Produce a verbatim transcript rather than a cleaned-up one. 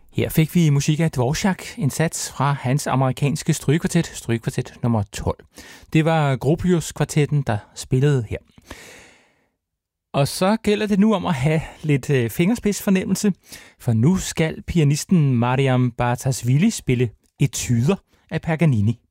Her fik vi musik af Dvorak, en sats fra hans amerikanske strygekvartet, strygekvartet nummer tolv. Det var Gropius-kvartetten, der spillede her. Og så gælder det nu om at have lidt øh, fingerspidsfornemmelse, for nu skal pianisten Mariam Bartasvili spille etuder af Paganini.